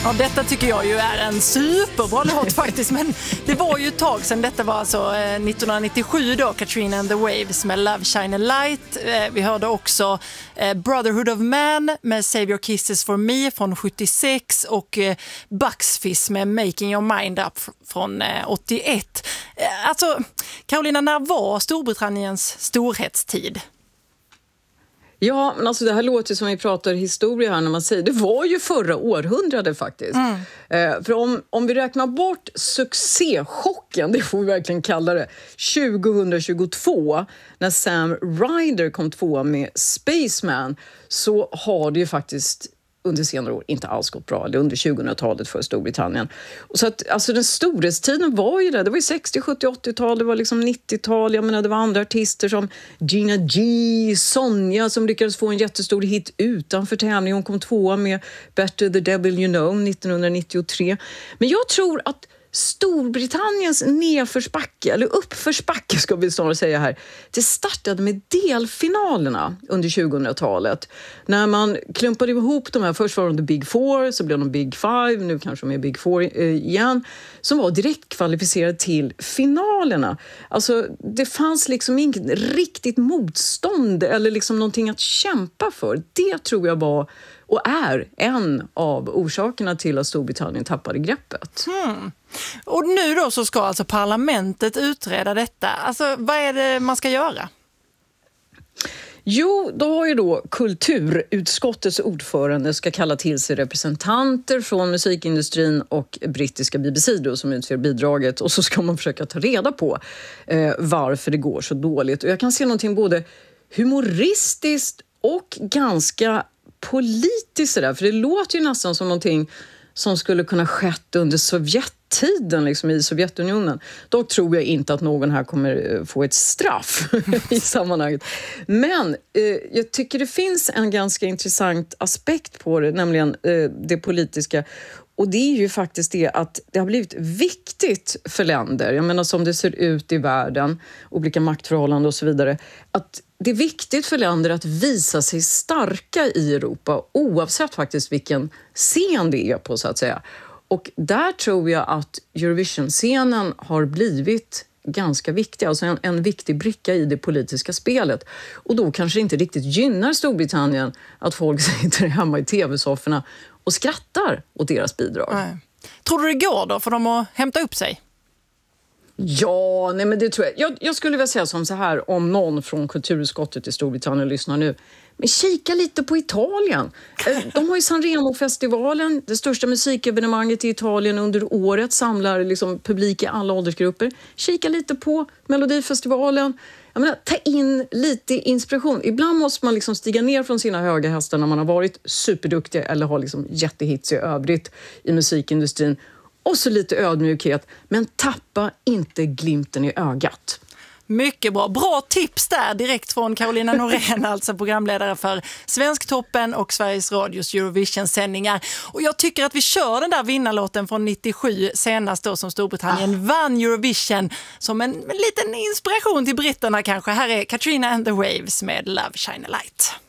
Ja, detta tycker jag ju är en superbra låt faktiskt, men det var ju ett tag sedan. Detta var alltså 1997 då, Katrina and the Waves med Love Shine a Light. Vi hörde också Brotherhood of Man med Save Your Kisses for Me från 76 och Bucks Fizz med Making Your Mind Up från 81. Alltså, Carolina, när var Storbritanniens storhetstid? Ja, men alltså det här låter som vi pratar historia här när man säger. Det var ju förra århundradet faktiskt. För om vi räknar bort succéchocken, det får vi verkligen kalla det, 2022 när Sam Ryder kom tvåa med Spaceman, så har det ju faktiskt under senare år inte alls gått bra. Eller under 2000-talet för Storbritannien. Och så att, alltså den storhetstiden var ju det var ju 60, 70, 80-tal, det var liksom 90-tal. Jag menar, det var andra artister som Gina G, Sonja som lyckades få en jättestor hit utanför tävlingen. Hon kom tvåa med Better the Devil You Know 1993. Men jag tror att Storbritanniens nedförsbacke, eller uppförsbacke ska vi snarare säga här, det startade med delfinalerna under 2000-talet. När man klumpade ihop de här, först var de The Big Four, så blev de Big Five, nu kanske de är Big Four igen, som var direkt kvalificerade till finalerna. Alltså det fanns liksom inget riktigt motstånd eller liksom någonting att kämpa för. Det tror jag var och är en av orsakerna till att Storbritannien tappade greppet. Och nu då så ska alltså parlamentet utreda detta. Alltså vad är det man ska göra? Jo, då har ju då kulturutskottets ordförande ska kalla till sig representanter från musikindustrin och brittiska BBC då, som utför bidraget, och så ska man försöka ta reda på varför det går så dåligt. Och jag kan se någonting både humoristiskt och ganska politiskt där, för det låter ju nästan som någonting som skulle kunna skett under Sovjettiden, liksom i Sovjetunionen. Dock tror jag inte att någon här kommer få ett straff i sammanhanget. Men jag tycker det finns en ganska intressant aspekt på det, nämligen det politiska. Och det är ju faktiskt det att det har blivit viktigt för länder, jag menar som det ser ut i världen, olika maktförhållanden och så vidare, att det är viktigt för länder att visa sig starka i Europa oavsett faktiskt vilken scen det är på, så att säga. Och där tror jag att Eurovision-scenen har blivit ganska viktig, alltså en viktig bricka i det politiska spelet. Och då kanske det inte riktigt gynnar Storbritannien att folk sitter hemma i tv-sofforna och skrattar åt deras bidrag. Nej. Tror du det går då för dem att hämta upp sig? Ja, nej men det tror jag. Jag skulle vilja säga som så här, om någon från kulturutskottet i Storbritannien lyssnar nu. Men kika lite på Italien. De har ju Sanremo-festivalen, det största musikevenemanget i Italien under året, samlar liksom publik i alla åldersgrupper. Kika lite på Melodifestivalen. Jag menar, ta in lite inspiration. Ibland måste man liksom stiga ner från sina höga hästar när man har varit superduktig eller har liksom jättehits i övrigt i musikindustrin. Och så lite ödmjukhet, men tappa inte glimten i ögat. Mycket bra. Bra tips där direkt från Carolina Norén, alltså programledare för Svensktoppen och Sveriges Radios Eurovision-sändningar. Och jag tycker att vi kör den där vinnarlåten från 97 senast då som Storbritannien vann Eurovision som en liten inspiration till britterna kanske. Här är Katrina and the Waves med Love Shine a Light.